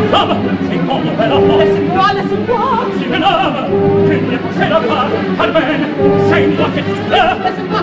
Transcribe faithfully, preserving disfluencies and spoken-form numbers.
l'homme, c'est comme belle enfant. Laisse-moi, laisse-moi. Si un homme, qu'il n'y a pas chez la part, Carmen, c'est moi qui te pleure.